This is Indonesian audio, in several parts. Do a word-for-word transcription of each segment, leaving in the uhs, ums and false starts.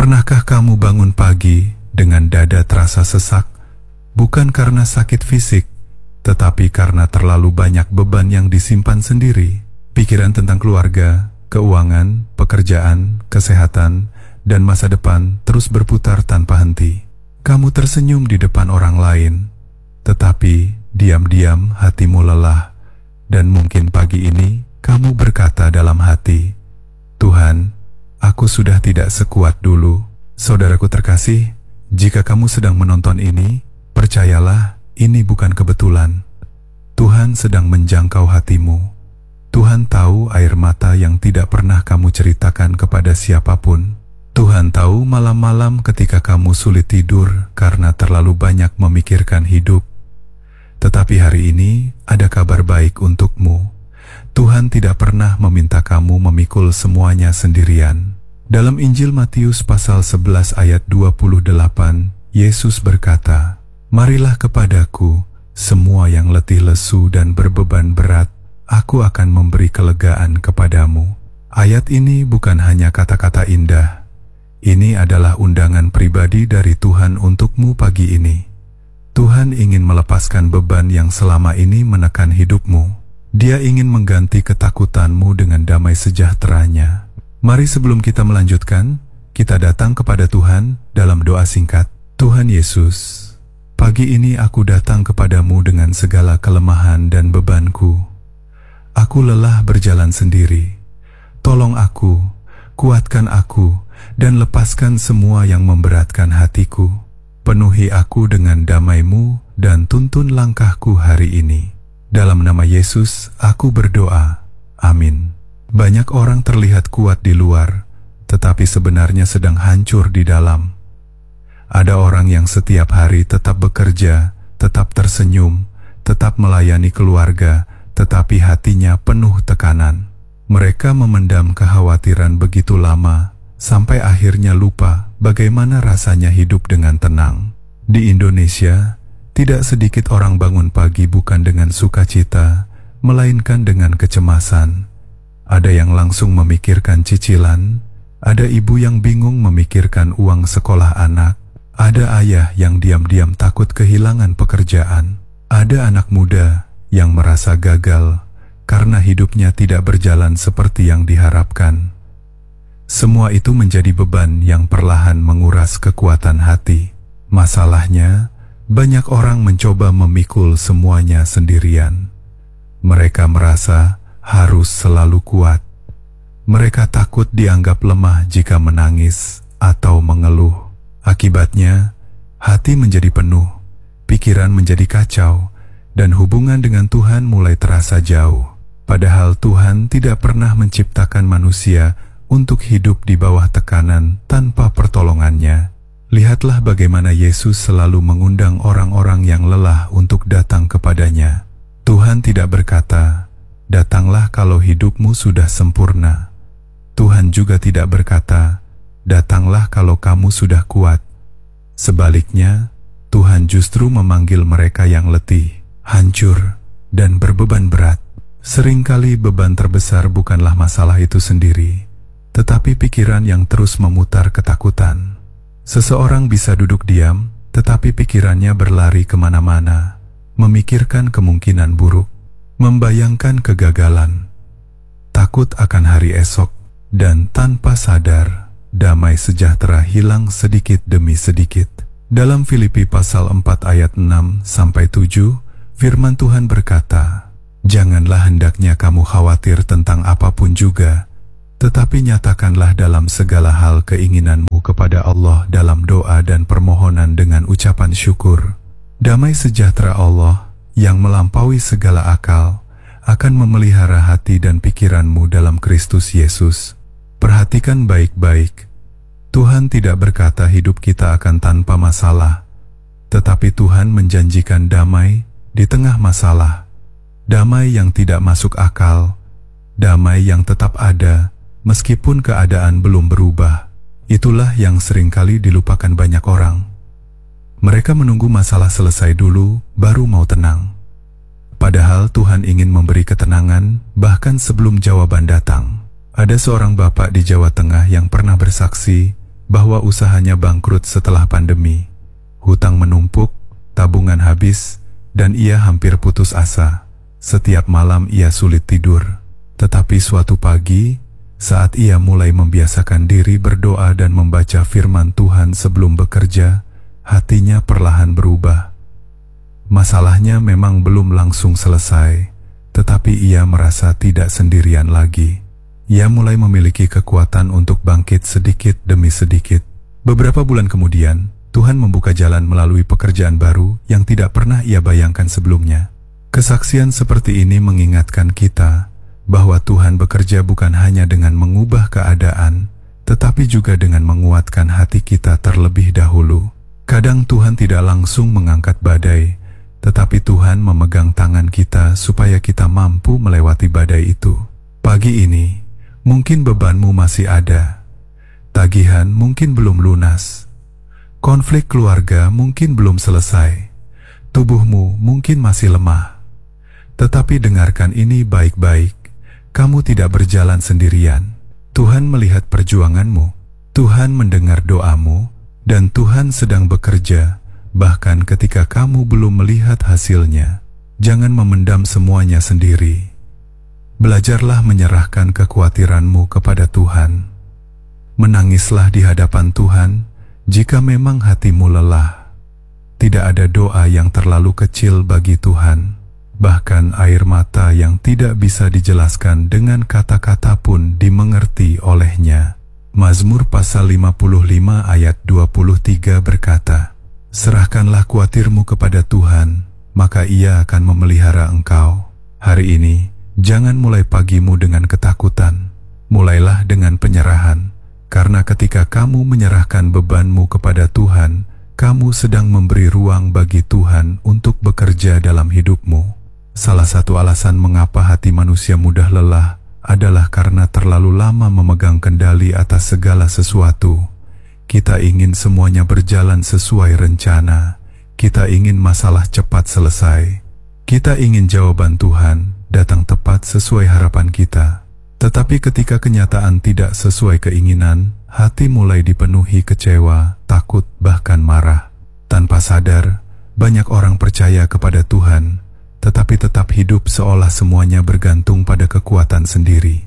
Pernahkah kamu bangun pagi dengan dada terasa sesak, bukan karena sakit fisik, tetapi karena terlalu banyak beban yang disimpan sendiri? Pikiran tentang keluarga, keuangan, pekerjaan, kesehatan, dan masa depan terus berputar tanpa henti. Kamu tersenyum di depan orang lain, tetapi diam-diam hatimu lelah, dan mungkin pagi ini kamu berkata dalam hati, "Tuhan, aku sudah tidak sekuat dulu." Saudaraku terkasih, jika kamu sedang menonton ini, percayalah ini bukan kebetulan. Tuhan sedang menjangkau hatimu. Tuhan tahu air mata yang tidak pernah kamu ceritakan kepada siapapun. Tuhan tahu malam-malam ketika kamu sulit tidur karena terlalu banyak memikirkan hidup. Tetapi hari ini ada kabar baik untukmu. Tuhan tidak pernah meminta kamu memikul semuanya sendirian. Dalam Injil Matius pasal sebelas ayat dua puluh delapan, Yesus berkata, "Marilah kepadaku, semua yang letih lesu dan berbeban berat, aku akan memberi kelegaan kepadamu." Ayat ini bukan hanya kata-kata indah. Ini adalah undangan pribadi dari Tuhan untukmu pagi ini. Tuhan ingin melepaskan beban yang selama ini menekan hidupmu. Dia ingin mengganti ketakutanmu dengan damai sejahtera-Nya. Mari sebelum kita melanjutkan, kita datang kepada Tuhan dalam doa singkat. Tuhan Yesus, pagi ini aku datang kepadamu dengan segala kelemahan dan bebanku. Aku lelah berjalan sendiri. Tolong aku, kuatkan aku, dan lepaskan semua yang memberatkan hatiku. Penuhi aku dengan damai-Mu dan tuntun langkahku hari ini. Dalam nama Yesus, aku berdoa. Amin. Banyak orang terlihat kuat di luar, tetapi sebenarnya sedang hancur di dalam. Ada orang yang setiap hari tetap bekerja, tetap tersenyum, tetap melayani keluarga, tetapi hatinya penuh tekanan. Mereka memendam kekhawatiran begitu lama, sampai akhirnya lupa bagaimana rasanya hidup dengan tenang. Di Indonesia, tidak sedikit orang bangun pagi bukan dengan sukacita, melainkan dengan kecemasan. Ada yang langsung memikirkan cicilan, ada ibu yang bingung memikirkan uang sekolah anak, ada ayah yang diam-diam takut kehilangan pekerjaan, ada anak muda yang merasa gagal karena hidupnya tidak berjalan seperti yang diharapkan. Semua itu menjadi beban yang perlahan menguras kekuatan hati. Masalahnya, banyak orang mencoba memikul semuanya sendirian. Mereka merasa harus selalu kuat. Mereka takut dianggap lemah jika menangis atau mengeluh. Akibatnya, hati menjadi penuh, pikiran menjadi kacau, dan hubungan dengan Tuhan mulai terasa jauh. Padahal Tuhan tidak pernah menciptakan manusia untuk hidup di bawah tekanan tanpa pertolongannya. Lihatlah bagaimana Yesus selalu mengundang orang-orang yang lelah untuk datang kepadanya. Tuhan tidak berkata, "Datanglah kalau hidupmu sudah sempurna." Tuhan juga tidak berkata, "Datanglah kalau kamu sudah kuat." Sebaliknya, Tuhan justru memanggil mereka yang letih, hancur, dan berbeban berat. Seringkali beban terbesar bukanlah masalah itu sendiri, tetapi pikiran yang terus memutar ketakutan. Seseorang bisa duduk diam, tetapi pikirannya berlari kemana-mana, memikirkan kemungkinan buruk, membayangkan kegagalan, takut akan hari esok, dan tanpa sadar, damai sejahtera hilang sedikit demi sedikit. Dalam Filipi pasal empat ayat enam sampai tujuh, firman Tuhan berkata, "Janganlah hendaknya kamu khawatir tentang apapun juga, tetapi nyatakanlah dalam segala hal keinginanmu kepada Allah dalam doa dan permohonan dengan ucapan syukur. Damai sejahtera Allah yang melampaui segala akal akan memelihara hati dan pikiranmu dalam Kristus Yesus." Perhatikan baik-baik. Tuhan tidak berkata hidup kita akan tanpa masalah, tetapi Tuhan menjanjikan damai di tengah masalah. Damai yang tidak masuk akal, damai yang tetap ada meskipun keadaan belum berubah. Itulah yang seringkali dilupakan banyak orang. Mereka menunggu masalah selesai dulu baru mau tenang. Padahal Tuhan ingin memberi ketenangan bahkan sebelum jawaban datang. Ada seorang bapak di Jawa Tengah yang pernah bersaksi bahwa usahanya bangkrut setelah pandemi. Hutang menumpuk, tabungan habis, dan ia hampir putus asa. Setiap malam ia sulit tidur. Tetapi suatu pagi, saat ia mulai membiasakan diri berdoa dan membaca firman Tuhan sebelum bekerja, hatinya perlahan berubah. Masalahnya memang belum langsung selesai, tetapi ia merasa tidak sendirian lagi. Ia mulai memiliki kekuatan untuk bangkit sedikit demi sedikit. Beberapa bulan kemudian, Tuhan membuka jalan melalui pekerjaan baru yang tidak pernah ia bayangkan sebelumnya. Kesaksian seperti ini mengingatkan kita bahwa Tuhan bekerja bukan hanya dengan mengubah keadaan, tetapi juga dengan menguatkan hati kita terlebih dahulu. Kadang Tuhan tidak langsung mengangkat badai, tetapi Tuhan memegang tangan kita supaya kita mampu melewati badai itu. Pagi ini, mungkin bebanmu masih ada, tagihan mungkin belum lunas, konflik keluarga mungkin belum selesai, tubuhmu mungkin masih lemah. Tetapi dengarkan ini baik-baik, kamu tidak berjalan sendirian. Tuhan melihat perjuanganmu, Tuhan mendengar doamu, dan Tuhan sedang bekerja, bahkan ketika kamu belum melihat hasilnya. Jangan memendam semuanya sendiri. Belajarlah menyerahkan kekhawatiranmu kepada Tuhan. Menangislah di hadapan Tuhan jika memang hatimu lelah. Tidak ada doa yang terlalu kecil bagi Tuhan. Bahkan air mata yang tidak bisa dijelaskan dengan kata-kata pun dimengerti olehnya. Mazmur pasal lima puluh lima ayat dua puluh tiga berkata, "Serahkanlah khawatirmu kepada Tuhan, maka Ia akan memelihara engkau." Hari ini, jangan mulai pagimu dengan ketakutan. Mulailah dengan penyerahan, karena ketika kamu menyerahkan bebanmu kepada Tuhan, kamu sedang memberi ruang bagi Tuhan untuk bekerja dalam hidupmu. Salah satu alasan mengapa hati manusia mudah lelah adalah karena terlalu lama memegang kendali atas segala sesuatu. Kita ingin semuanya berjalan sesuai rencana. Kita ingin masalah cepat selesai. Kita ingin jawaban Tuhan datang tepat sesuai harapan kita. Tetapi ketika kenyataan tidak sesuai keinginan, hati mulai dipenuhi kecewa, takut, bahkan marah. Tanpa sadar, banyak orang percaya kepada Tuhan, tetapi tetap hidup seolah semuanya bergantung pada kekuatan sendiri.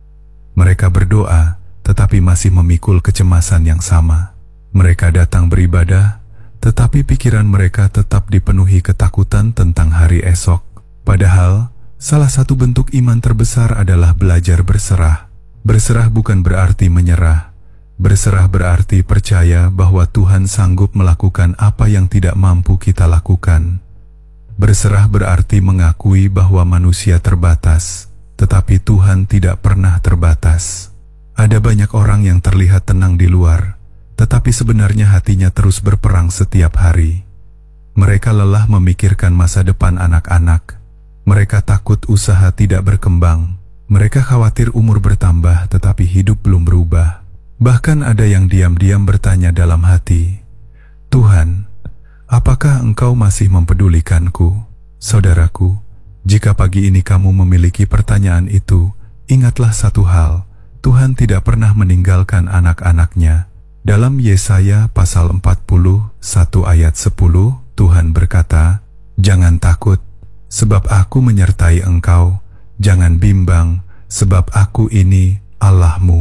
Mereka berdoa, tetapi masih memikul kecemasan yang sama. Mereka datang beribadah, tetapi pikiran mereka tetap dipenuhi ketakutan tentang hari esok. Padahal, salah satu bentuk iman terbesar adalah belajar berserah. Berserah bukan berarti menyerah. Berserah berarti percaya bahwa Tuhan sanggup melakukan apa yang tidak mampu kita lakukan. Berserah berarti mengakui bahwa manusia terbatas, tetapi Tuhan tidak pernah terbatas. Ada banyak orang yang terlihat tenang di luar, tetapi sebenarnya hatinya terus berperang setiap hari. Mereka lelah memikirkan masa depan anak-anak. Mereka takut usaha tidak berkembang. Mereka khawatir umur bertambah tetapi hidup belum berubah. Bahkan ada yang diam-diam bertanya dalam hati, "Tuhan, apakah Engkau masih mempedulikanku?" Saudaraku, jika pagi ini kamu memiliki pertanyaan itu, ingatlah satu hal, Tuhan tidak pernah meninggalkan anak-anaknya. Dalam Yesaya pasal empat puluh satu ayat sepuluh, Tuhan berkata, "Jangan takut, sebab aku menyertai engkau. Jangan bimbang, sebab aku ini Allahmu.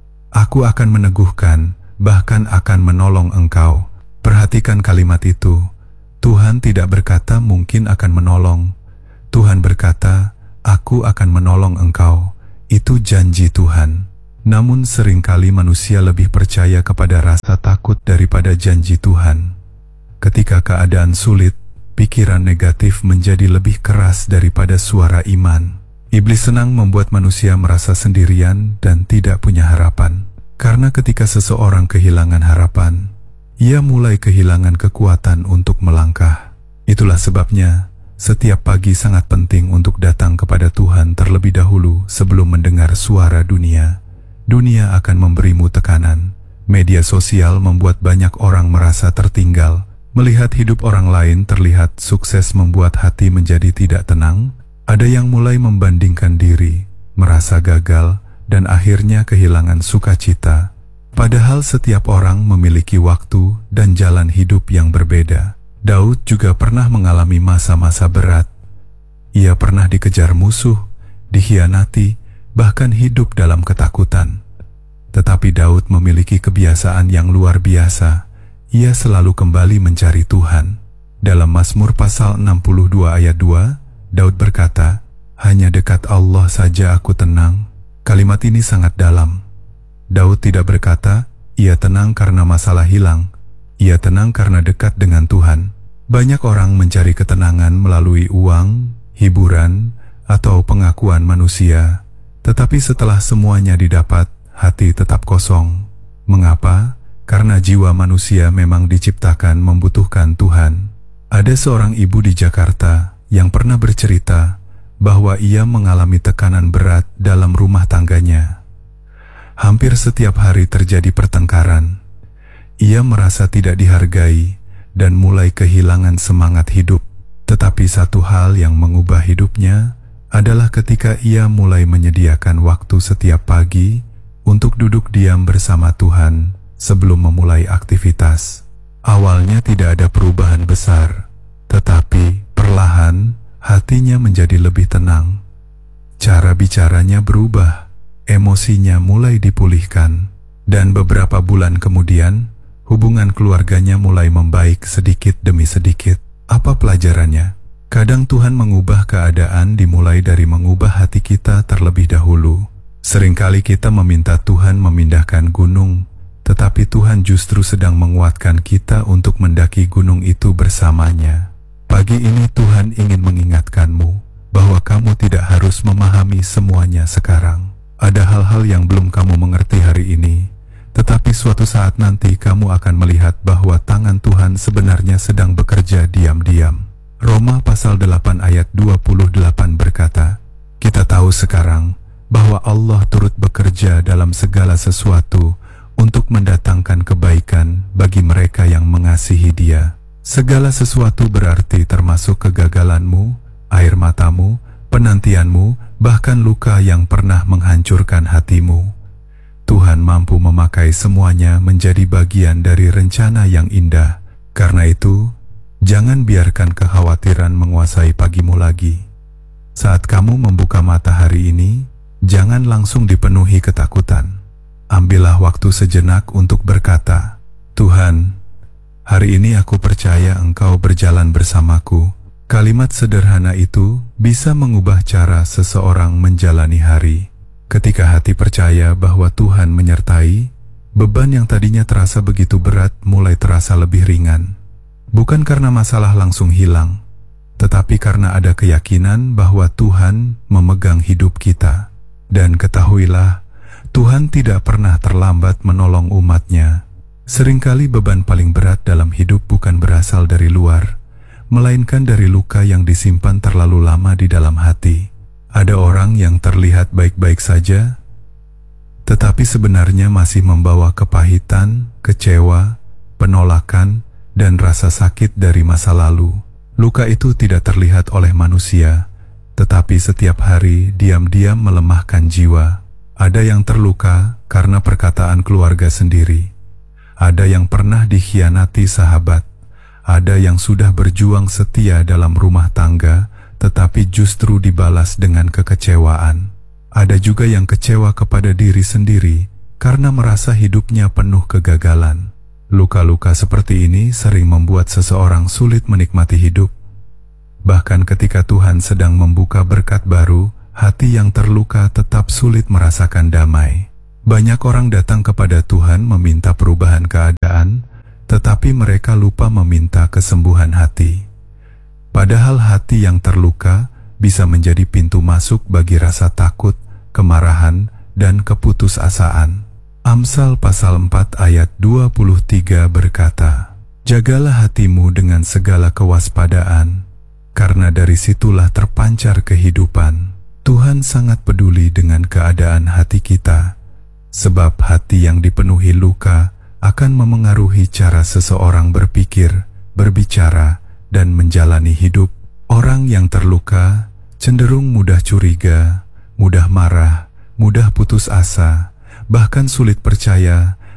Aku akan meneguhkan, bahkan akan menolong engkau." Perhatikan kalimat itu. Tuhan tidak berkata mungkin akan menolong. Tuhan berkata, "Aku akan menolong engkau." Itu janji Tuhan. Namun seringkali manusia lebih percaya kepada rasa takut daripada janji Tuhan. Ketika keadaan sulit, pikiran negatif menjadi lebih keras daripada suara iman. Iblis senang membuat manusia merasa sendirian dan tidak punya harapan. Karena ketika seseorang kehilangan harapan, ia mulai kehilangan kekuatan untuk melangkah. Itulah sebabnya, setiap pagi sangat penting untuk datang kepada Tuhan terlebih dahulu sebelum mendengar suara dunia. Dunia akan memberimu tekanan. Media sosial membuat banyak orang merasa tertinggal. Melihat hidup orang lain terlihat sukses membuat hati menjadi tidak tenang. Ada yang mulai membandingkan diri, merasa gagal, dan akhirnya kehilangan sukacita. Padahal Padahal setiap orang memiliki waktu dan jalan hidup yang berbeda. Daud juga pernah mengalami masa-masa berat. Ia pernah dikejar musuh, dikhianati, bahkan hidup dalam ketakutan. Tetapi Daud memiliki kebiasaan yang luar biasa. Ia selalu kembali mencari Tuhan. Dalam Mazmur pasal enam puluh dua ayat dua, Daud berkata, "Hanya dekat Allah saja aku tenang." Kalimat ini sangat dalam. Daud tidak berkata, ia tenang karena masalah hilang. Ia tenang karena dekat dengan Tuhan. Banyak orang mencari ketenangan melalui uang, hiburan, atau pengakuan manusia. Tetapi setelah semuanya didapat, hati tetap kosong. Mengapa? Karena jiwa manusia memang diciptakan membutuhkan Tuhan. Ada seorang ibu di Jakarta yang pernah bercerita bahwa ia mengalami tekanan berat dalam rumah tangganya. Hampir setiap hari terjadi pertengkaran. Ia merasa tidak dihargai dan mulai kehilangan semangat hidup. Tetapi satu hal yang mengubah hidupnya adalah ketika ia mulai menyediakan waktu setiap pagi untuk duduk diam bersama Tuhan sebelum memulai aktivitas. Awalnya tidak ada perubahan besar, tetapi perlahan hatinya menjadi lebih tenang. Cara bicaranya berubah, emosinya mulai dipulihkan, dan beberapa bulan kemudian, hubungan keluarganya mulai membaik sedikit demi sedikit. Apa pelajarannya? Kadang Tuhan mengubah keadaan dimulai dari mengubah hati kita terlebih dahulu. Seringkali kita meminta Tuhan memindahkan gunung, tetapi Tuhan justru sedang menguatkan kita untuk mendaki gunung itu bersamanya. Pagi ini Tuhan ingin mengingatkanmu bahwa kamu tidak harus memahami semuanya sekarang. Ada hal-hal yang belum kamu mengerti hari ini, tetapi suatu saat nanti kamu akan melihat bahwa tangan Tuhan sebenarnya sedang bekerja diam-diam. Roma pasal delapan ayat dua puluh delapan berkata, "Kita tahu sekarang bahwa Allah turut bekerja dalam segala sesuatu untuk mendatangkan kebaikan bagi mereka yang mengasihi Dia." Segala sesuatu berarti termasuk kegagalanmu, air matamu, penantianmu, bahkan luka yang pernah menghancurkan hatimu. Tuhan mampu memakai semuanya menjadi bagian dari rencana yang indah. Karena itu, jangan biarkan kekhawatiran menguasai pagimu lagi. Saat kamu membuka mata hari ini, jangan langsung dipenuhi ketakutan. Ambillah waktu sejenak untuk berkata, "Tuhan, hari ini aku percaya Engkau berjalan bersamaku." Kalimat sederhana itu bisa mengubah cara seseorang menjalani hari. Ketika hati percaya bahwa Tuhan menyertai, beban yang tadinya terasa begitu berat mulai terasa lebih ringan. Bukan karena masalah langsung hilang, tetapi karena ada keyakinan bahwa Tuhan memegang hidup kita. Dan ketahuilah, Tuhan tidak pernah terlambat menolong umat-Nya. Seringkali beban paling berat dalam hidup bukan berasal dari luar, melainkan dari luka yang disimpan terlalu lama di dalam hati. Ada orang yang terlihat baik-baik saja, tetapi sebenarnya masih membawa kepahitan, kecewa, penolakan, dan rasa sakit dari masa lalu. Luka itu tidak terlihat oleh manusia, tetapi setiap hari diam-diam melemahkan jiwa. Ada yang terluka karena perkataan keluarga sendiri. Ada yang pernah dikhianati sahabat. Ada yang sudah berjuang setia dalam rumah tangga, tetapi justru dibalas dengan kekecewaan. Ada juga yang kecewa kepada diri sendiri karena merasa hidupnya penuh kegagalan. Luka-luka seperti ini sering membuat seseorang sulit menikmati hidup. Bahkan ketika Tuhan sedang membuka berkat baru, hati yang terluka tetap sulit merasakan damai. Banyak orang datang kepada Tuhan meminta perubahan keadaan, tetapi mereka lupa meminta kesembuhan hati. Padahal hati yang terluka bisa menjadi pintu masuk bagi rasa takut, kemarahan, dan keputusasaan. Amsal pasal empat ayat dua puluh tiga berkata, "Jagalah hatimu dengan segala kewaspadaan, karena dari situlah terpancar kehidupan." Tuhan sangat peduli dengan keadaan hati kita, sebab hati yang dipenuhi luka akan memengaruhi cara seseorang berpikir, berbicara, dan menjalani hidup. Orang yang terluka cenderung mudah curiga, mudah marah, mudah putus asa, bahkan sulit percaya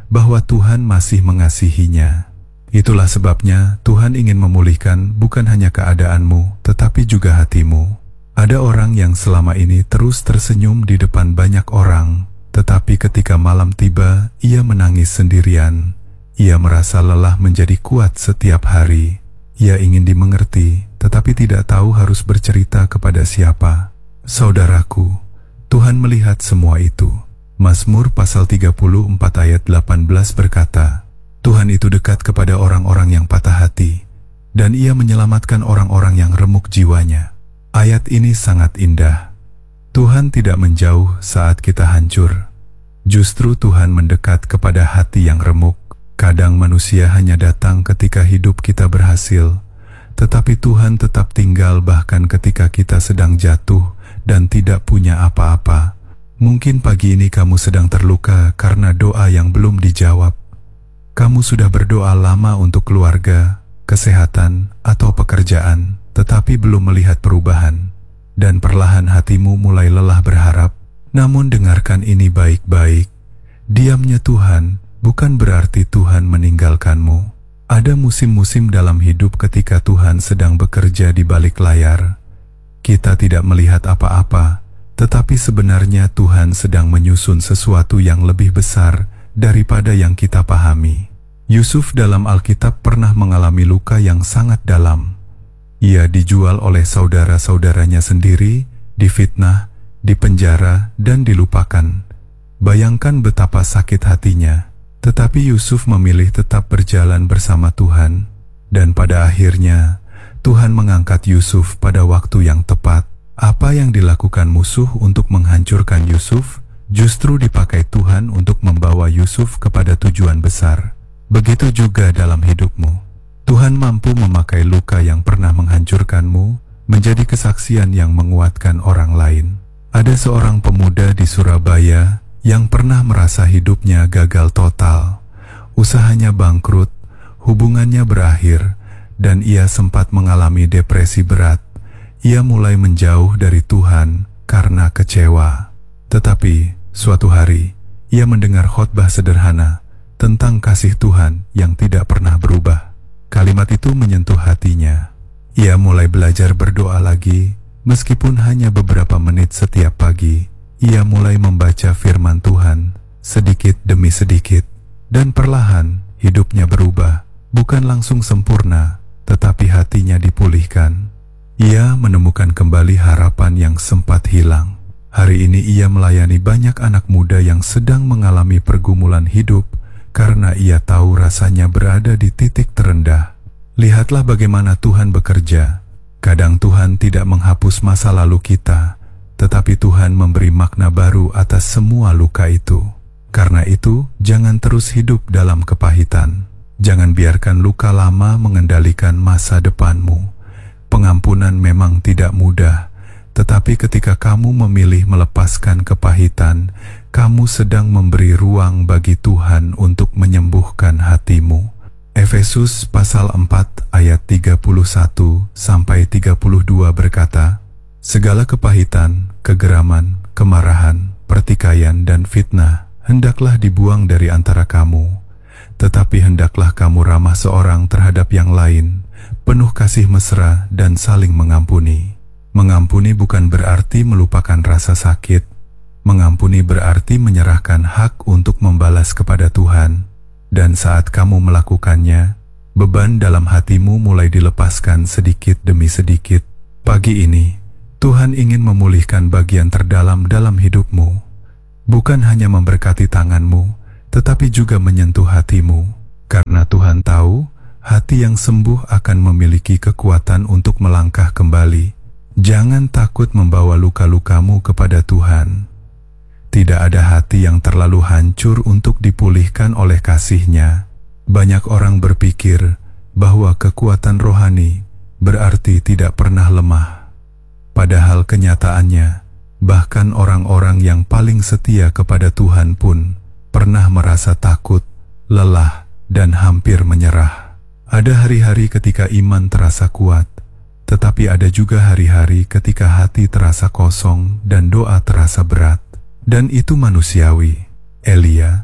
bahwa Tuhan masih mengasihinya. Itulah sebabnya Tuhan ingin memulihkan bukan hanya keadaanmu, tetapi juga hatimu. Ada orang yang selama ini terus tersenyum di depan banyak orang, tetapi ketika malam tiba, ia menangis sendirian. Ia merasa lelah menjadi kuat setiap hari. Ia ingin dimengerti, tetapi tidak tahu harus bercerita kepada siapa. Saudaraku, Tuhan melihat semua itu. Mazmur pasal tiga puluh empat ayat delapan belas berkata, Tuhan itu dekat kepada orang-orang yang patah hati, dan ia menyelamatkan orang-orang yang remuk jiwanya. Ayat ini sangat indah. Tuhan tidak menjauh saat kita hancur. Justru Tuhan mendekat kepada hati yang remuk. Kadang manusia hanya datang ketika hidup kita berhasil, tetapi Tuhan tetap tinggal bahkan ketika kita sedang jatuh dan tidak punya apa-apa. Mungkin pagi ini kamu sedang terluka karena doa yang belum dijawab. Kamu sudah berdoa lama untuk keluarga, kesehatan, atau pekerjaan, tetapi belum melihat perubahan, dan perlahan hatimu mulai lelah berharap. Namun dengarkan ini baik-baik. Diamnya Tuhan bukan berarti Tuhan meninggalkanmu. Ada musim-musim dalam hidup ketika Tuhan sedang bekerja di balik layar. Kita tidak melihat apa-apa, tetapi sebenarnya Tuhan sedang menyusun sesuatu yang lebih besar daripada yang kita pahami. Yusuf dalam Alkitab pernah mengalami luka yang sangat dalam. Ia dijual oleh saudara-saudaranya sendiri, difitnah, dipenjara, dan dilupakan. Bayangkan betapa sakit hatinya. Tetapi Yusuf memilih tetap berjalan bersama Tuhan, dan pada akhirnya Tuhan mengangkat Yusuf pada waktu yang tepat. Apa yang dilakukan musuh untuk menghancurkan Yusuf, justru dipakai Tuhan untuk membawa Yusuf kepada tujuan besar. Begitu juga dalam hidupmu. Tuhan mampu memakai luka yang pernah menghancurkanmu menjadi kesaksian yang menguatkan orang lain. Ada seorang pemuda di Surabaya yang pernah merasa hidupnya gagal total. Usahanya bangkrut, hubungannya berakhir, dan ia sempat mengalami depresi berat. Ia mulai menjauh dari Tuhan karena kecewa. Tetapi suatu hari, ia mendengar khotbah sederhana tentang kasih Tuhan yang tidak pernah berubah. Kalimat itu menyentuh hatinya. Ia mulai belajar berdoa lagi, meskipun hanya beberapa menit setiap pagi. Ia mulai membaca firman Tuhan, sedikit demi sedikit, dan perlahan hidupnya berubah. Bukan langsung sempurna, tetapi hatinya dipulihkan. Ia menemukan kembali harapan yang sempat hilang. Hari ini ia melayani banyak anak muda yang sedang mengalami pergumulan hidup, karena ia tahu rasanya berada di titik terendah. Lihatlah bagaimana Tuhan bekerja. Kadang Tuhan tidak menghapus masa lalu kita, tetapi Tuhan memberi makna baru atas semua luka itu. Karena itu, jangan terus hidup dalam kepahitan. Jangan biarkan luka lama mengendalikan masa depanmu. Pengampunan memang tidak mudah, tetapi ketika kamu memilih melepaskan kepahitan, kamu sedang memberi ruang bagi Tuhan untuk menyembuhkan hatimu. Efesus pasal empat ayat tiga puluh satu sampai tiga puluh dua berkata, segala kepahitan, kegeraman, kemarahan, pertikaian, dan fitnah hendaklah dibuang dari antara kamu. Tetapi hendaklah kamu ramah seorang terhadap yang lain, penuh kasih mesra dan saling mengampuni. Mengampuni bukan berarti melupakan rasa sakit. Mengampuni berarti menyerahkan hak untuk membalas kepada Tuhan. Dan saat kamu melakukannya, beban dalam hatimu mulai dilepaskan sedikit demi sedikit. Pagi ini, Tuhan ingin memulihkan bagian terdalam dalam hidupmu. Bukan hanya memberkati tanganmu, tetapi juga menyentuh hatimu. Karena Tuhan tahu, hati yang sembuh akan memiliki kekuatan untuk melangkah kembali. Jangan takut membawa luka-lukamu kepada Tuhan. Tidak ada hati yang terlalu hancur untuk dipulihkan oleh kasih-Nya. Banyak orang berpikir bahwa kekuatan rohani berarti tidak pernah lemah. Padahal kenyataannya, bahkan orang-orang yang paling setia kepada Tuhan pun pernah merasa takut, lelah, dan hampir menyerah. Ada hari-hari ketika iman terasa kuat, tetapi ada juga hari-hari ketika hati terasa kosong dan doa terasa berat. Dan itu manusiawi. Elia,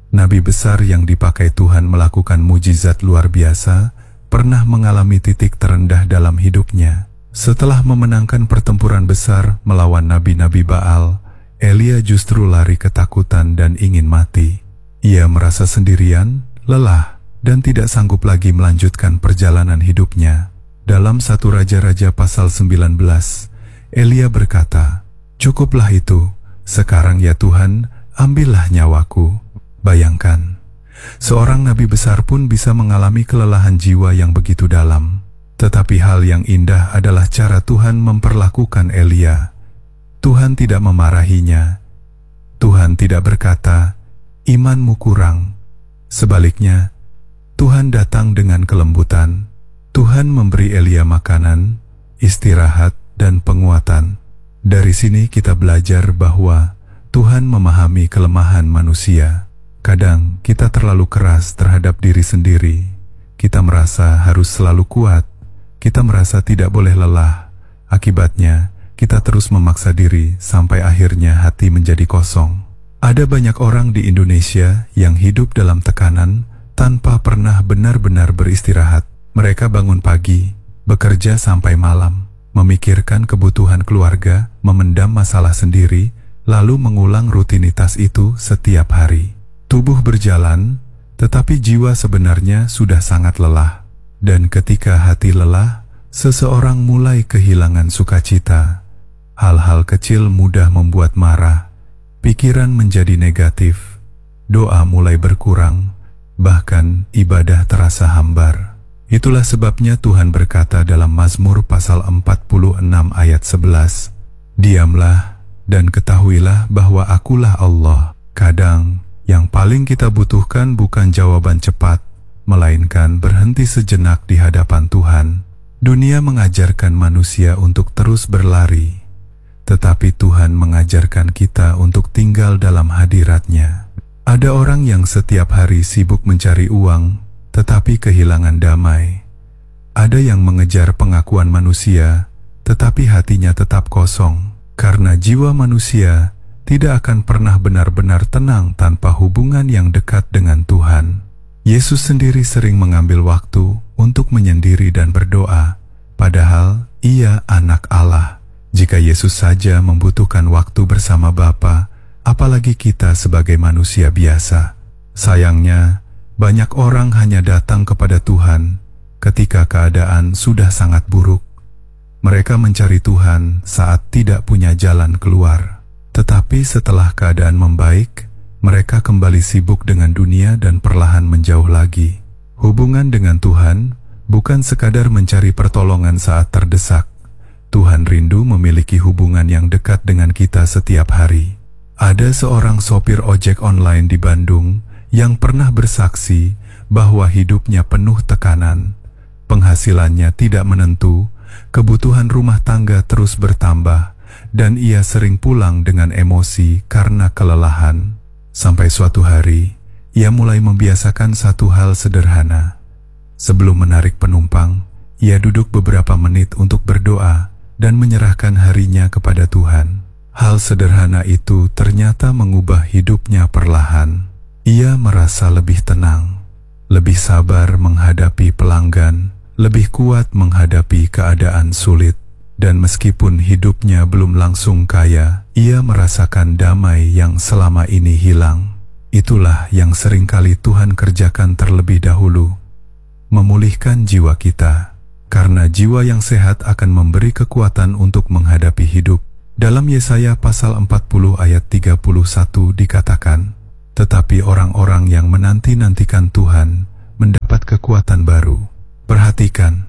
Nabi besar yang dipakai Tuhan melakukan mujizat luar biasa pernah mengalami titik terendah dalam hidupnya. Setelah memenangkan pertempuran besar melawan nabi-nabi Baal, Elia justru lari ketakutan dan ingin mati. Ia merasa sendirian, lelah, dan tidak sanggup lagi melanjutkan perjalanan hidupnya. Dalam satu Raja-Raja pasal sembilan belas, Elia berkata, "Cukuplah itu, sekarang ya Tuhan, ambillah nyawaku." Bayangkan, seorang nabi besar pun bisa mengalami kelelahan jiwa yang begitu dalam. Tetapi hal yang indah adalah cara Tuhan memperlakukan Elia. Tuhan tidak memarahinya. Tuhan tidak berkata, "Imanmu kurang." Sebaliknya, Tuhan datang dengan kelembutan. Tuhan memberi Elia makanan, istirahat, dan penguatan. Dari sini kita belajar bahwa Tuhan memahami kelemahan manusia. Kadang kita terlalu keras terhadap diri sendiri. Kita merasa harus selalu kuat. Kita merasa tidak boleh lelah. Akibatnya, kita terus memaksa diri sampai akhirnya hati menjadi kosong. Ada banyak orang di Indonesia yang hidup dalam tekanan tanpa pernah benar-benar beristirahat. Mereka bangun pagi, bekerja sampai malam, memikirkan kebutuhan keluarga, memendam masalah sendiri, lalu mengulang rutinitas itu setiap hari. Tubuh berjalan, tetapi jiwa sebenarnya sudah sangat lelah. Dan ketika hati lelah, seseorang mulai kehilangan sukacita. Hal-hal kecil mudah membuat marah, pikiran menjadi negatif, doa mulai berkurang, bahkan ibadah terasa hambar. Itulah sebabnya Tuhan berkata dalam Mazmur pasal empat puluh enam ayat sebelas, "Diamlah dan ketahuilah bahwa akulah Allah." Kadang, yang paling kita butuhkan bukan jawaban cepat, melainkan berhenti sejenak di hadapan Tuhan. Dunia mengajarkan manusia untuk terus berlari, tetapi Tuhan mengajarkan kita untuk tinggal dalam hadirat-Nya. Ada orang yang setiap hari sibuk mencari uang, tetapi kehilangan damai. Ada yang mengejar pengakuan manusia, tetapi hatinya tetap kosong, karena jiwa manusia tidak akan pernah benar-benar tenang tanpa hubungan yang dekat dengan Tuhan. Yesus sendiri sering mengambil waktu untuk menyendiri dan berdoa, padahal Ia anak Allah. Jika Yesus saja membutuhkan waktu bersama Bapa, apalagi kita sebagai manusia biasa. Sayangnya, banyak orang hanya datang kepada Tuhan ketika keadaan sudah sangat buruk. Mereka mencari Tuhan saat tidak punya jalan keluar. Tetapi setelah keadaan membaik, mereka kembali sibuk dengan dunia dan perlahan menjauh lagi. Hubungan dengan Tuhan bukan sekadar mencari pertolongan saat terdesak. Tuhan rindu memiliki hubungan yang dekat dengan kita setiap hari. Ada seorang sopir ojek online di Bandung yang pernah bersaksi bahwa hidupnya penuh tekanan. Penghasilannya tidak menentu, kebutuhan rumah tangga terus bertambah, dan ia sering pulang dengan emosi karena kelelahan. Sampai suatu hari, ia mulai membiasakan satu hal sederhana. Sebelum menarik penumpang, ia duduk beberapa menit untuk berdoa dan menyerahkan harinya kepada Tuhan. Hal sederhana itu ternyata mengubah hidupnya perlahan. Ia merasa lebih tenang, lebih sabar menghadapi pelanggan, lebih kuat menghadapi keadaan sulit. Dan meskipun hidupnya belum langsung kaya, ia merasakan damai yang selama ini hilang. Itulah yang seringkali Tuhan kerjakan terlebih dahulu, memulihkan jiwa kita, karena jiwa yang sehat akan memberi kekuatan untuk menghadapi hidup. Dalam Yesaya pasal empat puluh ayat tiga puluh satu dikatakan, "Tetapi orang-orang yang menanti-nantikan Tuhan mendapat kekuatan baru." Perhatikan,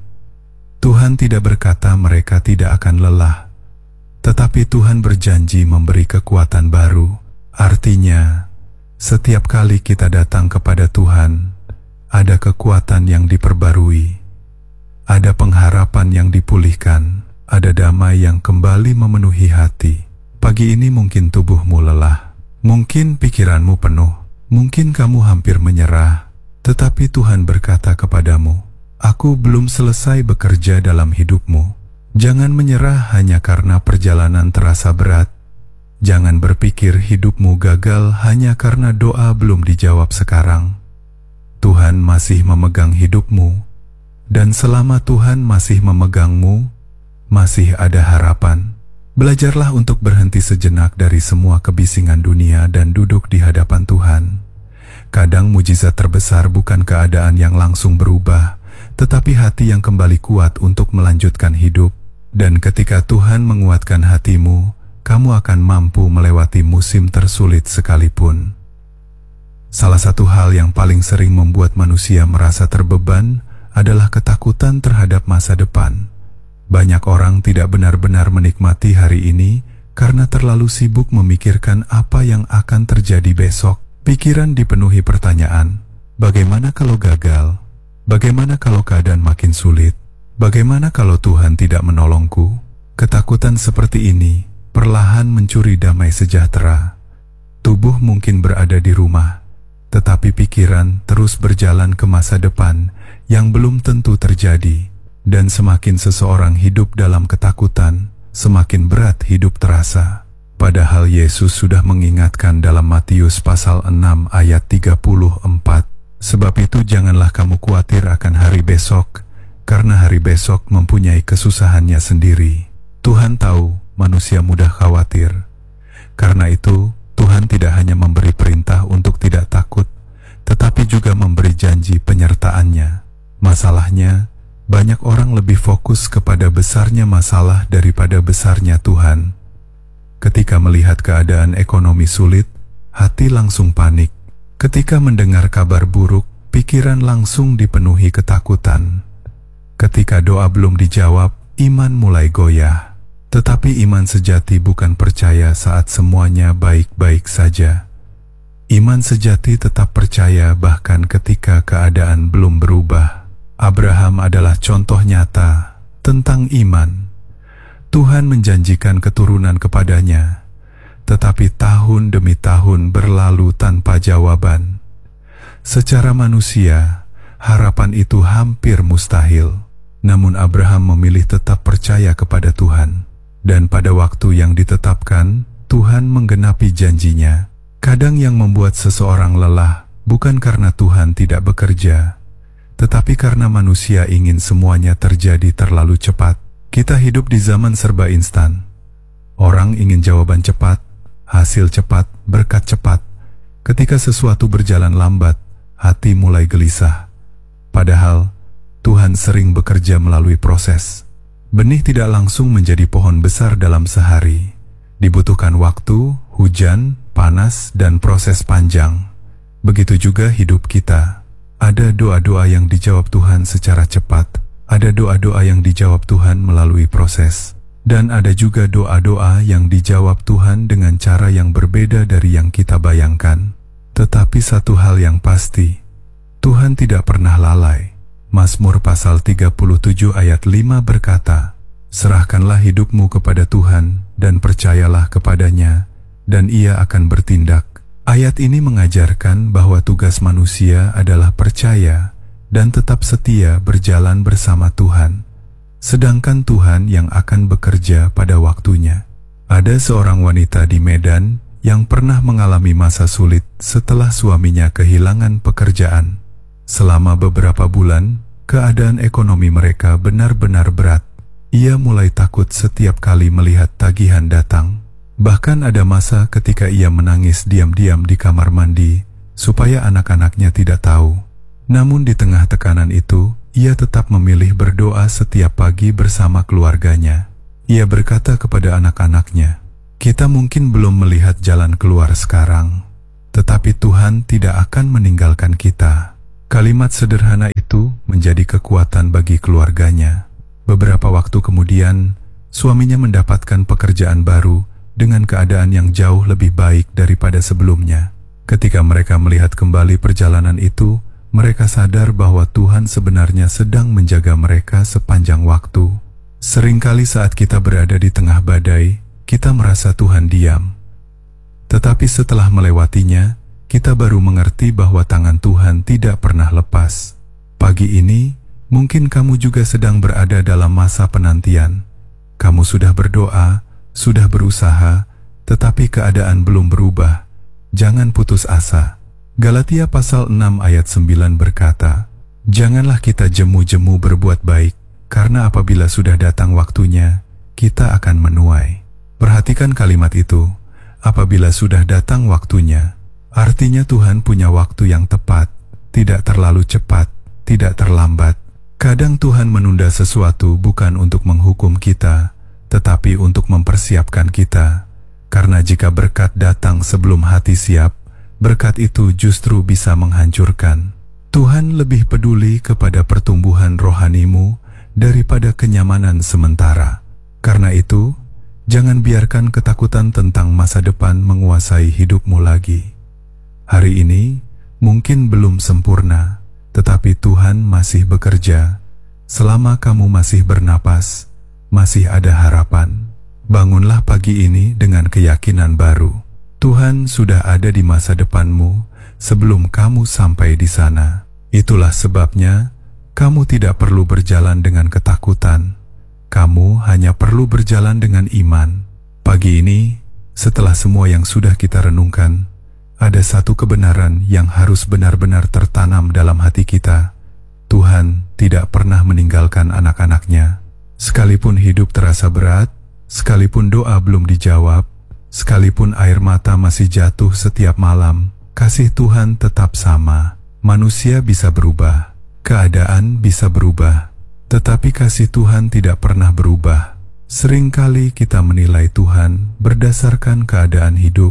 Tuhan tidak berkata mereka tidak akan lelah, tetapi Tuhan berjanji memberi kekuatan baru. Artinya, setiap kali kita datang kepada Tuhan, ada kekuatan yang diperbarui, ada pengharapan yang dipulihkan, ada damai yang kembali memenuhi hati. Pagi ini mungkin tubuhmu lelah, mungkin pikiranmu penuh, mungkin kamu hampir menyerah, tetapi Tuhan berkata kepadamu, "Aku belum selesai bekerja dalam hidupmu." Jangan menyerah hanya karena perjalanan terasa berat. Jangan berpikir hidupmu gagal hanya karena doa belum dijawab sekarang. Tuhan masih memegang hidupmu, dan selama Tuhan masih memegangmu, masih ada harapan. Belajarlah untuk berhenti sejenak dari semua kebisingan dunia dan duduk di hadapan Tuhan. Kadang mujizat terbesar bukan keadaan yang langsung berubah, tetapi hati yang kembali kuat untuk melanjutkan hidup. Dan ketika Tuhan menguatkan hatimu, kamu akan mampu melewati musim tersulit sekalipun. Salah satu hal yang paling sering membuat manusia merasa terbeban adalah ketakutan terhadap masa depan. Banyak orang tidak benar-benar menikmati hari ini karena terlalu sibuk memikirkan apa yang akan terjadi besok. Pikiran dipenuhi pertanyaan, bagaimana kalau gagal? Bagaimana kalau keadaan makin sulit? Bagaimana kalau Tuhan tidak menolongku? Ketakutan seperti ini perlahan mencuri damai sejahtera. Tubuh mungkin berada di rumah, tetapi pikiran terus berjalan ke masa depan yang belum tentu terjadi. Dan semakin seseorang hidup dalam ketakutan, semakin berat hidup terasa. Padahal Yesus sudah mengingatkan dalam Matius pasal enam ayat tiga puluh empat, sebab itu janganlah kamu khawatir akan hari besok, karena hari besok mempunyai kesusahannya sendiri. Tuhan tahu manusia mudah khawatir. Karena itu, Tuhan tidak hanya memberi perintah untuk tidak takut, tetapi juga memberi janji penyertaannya. Masalahnya, banyak orang lebih fokus kepada besarnya masalah daripada besarnya Tuhan. Ketika melihat keadaan ekonomi sulit, hati langsung panik. Ketika mendengar kabar buruk, pikiran langsung dipenuhi ketakutan. Ketika doa belum dijawab, iman mulai goyah. Tetapi iman sejati bukan percaya saat semuanya baik-baik saja. Iman sejati tetap percaya bahkan ketika keadaan belum berubah. Abraham adalah contoh nyata tentang iman. Tuhan menjanjikan keturunan kepadanya, tetapi tahun demi tahun berlalu tanpa jawaban. Secara manusia, harapan itu hampir mustahil. Namun Abraham memilih tetap percaya kepada Tuhan. Dan pada waktu yang ditetapkan, Tuhan menggenapi janjinya. Kadang yang membuat seseorang lelah bukan karena Tuhan tidak bekerja, tetapi karena manusia ingin semuanya terjadi terlalu cepat. Kita hidup di zaman serba instan. Orang ingin jawaban cepat, hasil cepat, berkat cepat. Ketika sesuatu berjalan lambat, hati mulai gelisah. Padahal, Tuhan sering bekerja melalui proses. Benih tidak langsung menjadi pohon besar dalam sehari. Dibutuhkan waktu, hujan, panas, dan proses panjang. Begitu juga hidup kita. Ada doa-doa yang dijawab Tuhan secara cepat. Ada doa-doa yang dijawab Tuhan melalui proses. Dan ada juga doa-doa yang dijawab Tuhan dengan cara yang berbeda dari yang kita bayangkan. Tetapi satu hal yang pasti, Tuhan tidak pernah lalai. Mazmur pasal tiga puluh tujuh ayat lima berkata, serahkanlah hidupmu kepada Tuhan dan percayalah kepadanya, dan Ia akan bertindak. Ayat ini mengajarkan bahwa tugas manusia adalah percaya dan tetap setia berjalan bersama Tuhan, sedangkan Tuhan yang akan bekerja pada waktunya. Ada seorang wanita di Medan yang pernah mengalami masa sulit setelah suaminya kehilangan pekerjaan. Selama beberapa bulan, keadaan ekonomi mereka benar-benar berat. Ia mulai takut setiap kali melihat tagihan datang. Bahkan ada masa ketika ia menangis diam-diam di kamar mandi, supaya anak-anaknya tidak tahu. Namun di tengah tekanan itu, ia tetap memilih berdoa setiap pagi bersama keluarganya. Ia berkata kepada anak-anaknya, kita mungkin belum melihat jalan keluar sekarang, tetapi Tuhan tidak akan meninggalkan kita. Kalimat sederhana itu menjadi kekuatan bagi keluarganya. Beberapa waktu kemudian, suaminya mendapatkan pekerjaan baru dengan keadaan yang jauh lebih baik daripada sebelumnya. Ketika mereka melihat kembali perjalanan itu, mereka sadar bahwa Tuhan sebenarnya sedang menjaga mereka sepanjang waktu. Seringkali saat kita berada di tengah badai, kita merasa Tuhan diam. Tetapi setelah melewatinya, kita baru mengerti bahwa tangan Tuhan tidak pernah lepas. Pagi ini, mungkin kamu juga sedang berada dalam masa penantian. Kamu sudah berdoa, sudah berusaha, tetapi keadaan belum berubah, jangan putus asa. Galatia pasal enam ayat sembilan berkata, "Janganlah kita jemu-jemu berbuat baik, karena apabila sudah datang waktunya, kita akan menuai." Perhatikan kalimat itu, apabila sudah datang waktunya. Artinya Tuhan punya waktu yang tepat, tidak terlalu cepat, tidak terlambat. Kadang Tuhan menunda sesuatu bukan untuk menghukum kita, tetapi untuk mempersiapkan kita. Karena jika berkat datang sebelum hati siap, berkat itu justru bisa menghancurkan. Tuhan lebih peduli kepada pertumbuhan rohanimu daripada kenyamanan sementara. Karena itu, jangan biarkan ketakutan tentang masa depan menguasai hidupmu lagi. Hari ini mungkin belum sempurna, tetapi Tuhan masih bekerja. Selama kamu masih bernapas, masih ada harapan. Bangunlah pagi ini dengan keyakinan baru. Tuhan sudah ada di masa depanmu sebelum kamu sampai di sana. Itulah sebabnya kamu tidak perlu berjalan dengan ketakutan. Kamu hanya perlu berjalan dengan iman. Pagi ini, setelah semua yang sudah kita renungkan, ada satu kebenaran yang harus benar-benar tertanam dalam hati kita. Tuhan tidak pernah meninggalkan anak-anaknya. Sekalipun hidup terasa berat, sekalipun doa belum dijawab, sekalipun air mata masih jatuh setiap malam, kasih Tuhan tetap sama. Manusia bisa berubah, keadaan bisa berubah, tetapi kasih Tuhan tidak pernah berubah. Seringkali kita menilai Tuhan berdasarkan keadaan hidup.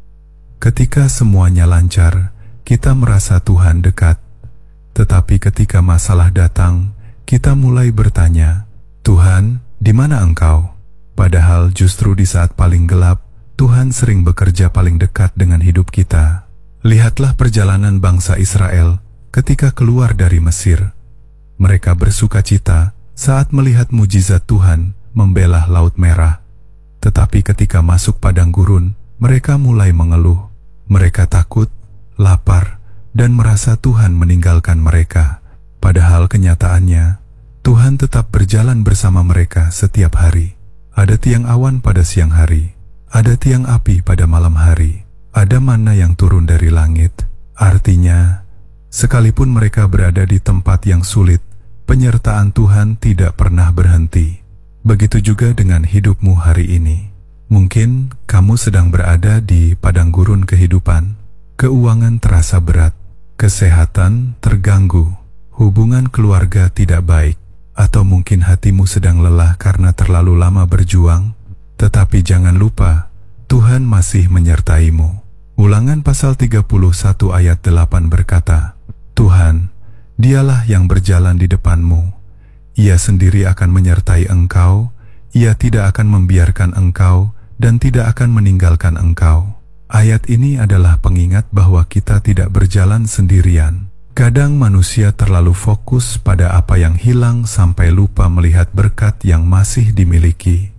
Ketika semuanya lancar, kita merasa Tuhan dekat. Tetapi ketika masalah datang, kita mulai bertanya, "Tuhan, di mana Engkau?" Padahal justru di saat paling gelap, Tuhan sering bekerja paling dekat dengan hidup kita. Lihatlah perjalanan bangsa Israel ketika keluar dari Mesir. Mereka bersuka cita saat melihat mujizat Tuhan membelah Laut Merah. Tetapi ketika masuk padang gurun, mereka mulai mengeluh. Mereka takut, lapar, dan merasa Tuhan meninggalkan mereka. Padahal kenyataannya, Tuhan tetap berjalan bersama mereka setiap hari. Ada tiang awan pada siang hari, ada tiang api pada malam hari, ada mana yang turun dari langit. Artinya, sekalipun mereka berada di tempat yang sulit, penyertaan Tuhan tidak pernah berhenti. Begitu juga dengan hidupmu hari ini. Mungkin kamu sedang berada di padang gurun kehidupan. Keuangan terasa berat, kesehatan terganggu, hubungan keluarga tidak baik, atau mungkin hatimu sedang lelah karena terlalu lama berjuang. Tetapi jangan lupa, Tuhan masih menyertaimu. Ulangan pasal tiga puluh satu ayat delapan berkata, "Tuhan, Dialah yang berjalan di depanmu. Ia sendiri akan menyertai engkau, Ia tidak akan membiarkan engkau dan tidak akan meninggalkan engkau." Ayat ini adalah pengingat bahwa kita tidak berjalan sendirian. Kadang manusia terlalu fokus pada apa yang hilang sampai lupa melihat berkat yang masih dimiliki.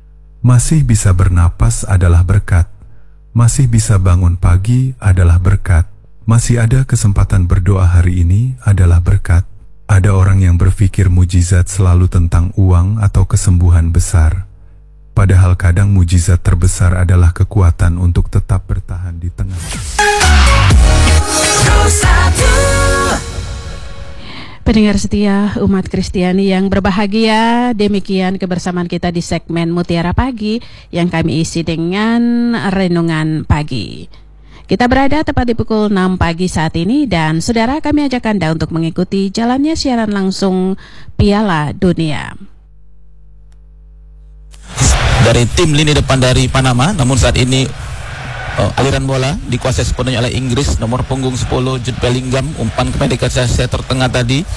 Masih bisa bernapas adalah berkat. Masih bisa bangun pagi adalah berkat. Masih ada kesempatan berdoa hari ini adalah berkat. Ada orang yang berpikir mujizat selalu tentang uang atau kesembuhan besar. Padahal kadang mujizat terbesar adalah kekuatan untuk tetap bertahan di tengah. Pendengar setia umat Kristiani yang berbahagia, demikian kebersamaan kita di segmen Mutiara Pagi yang kami isi dengan renungan pagi. Kita berada tepat di pukul enam pagi saat ini dan saudara, kami ajak Anda untuk mengikuti jalannya siaran langsung Piala Dunia. Dari tim lini depan dari Panama, namun saat ini Oh, aliran bola dikuasai sepenuhnya oleh Inggris. Nomor punggung sepuluh Jude Bellingham, umpan kepada Casillas tertengah tadi